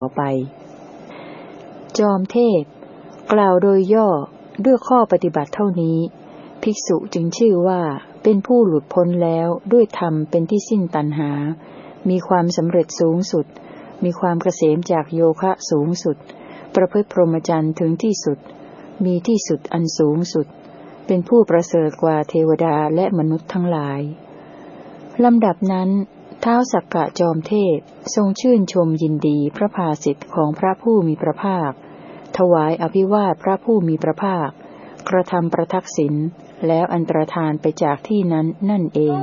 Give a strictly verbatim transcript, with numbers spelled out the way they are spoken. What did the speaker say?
ต่อไปจอมเทพกล่าวโดยย่อด้วยข้อปฏิบัติเท่านี้ภิกษุจึงชื่อว่าเป็นผู้หลุดพ้นแล้วด้วยธรรมเป็นที่สิ้นตัณหามีความสำเร็จสูงสุดมีความเกษมจากโยคะสูงสุดประพฤติพรหมจรรย์ถึงที่สุดมีที่สุดอันสูงสุดเป็นผู้ประเสริฐกว่าเทวดาและมนุษย์ทั้งหลายลำดับนั้นท้าวสักกะจอมเทพทรงชื่นชมยินดีพระภาสิทธิ์ของพระผู้มีพระภาคถวายอภิวาทพระผู้มีพระภาคกระทำประทักษิณแล้วอันตรธานไปจากที่นั้นนั่นเอง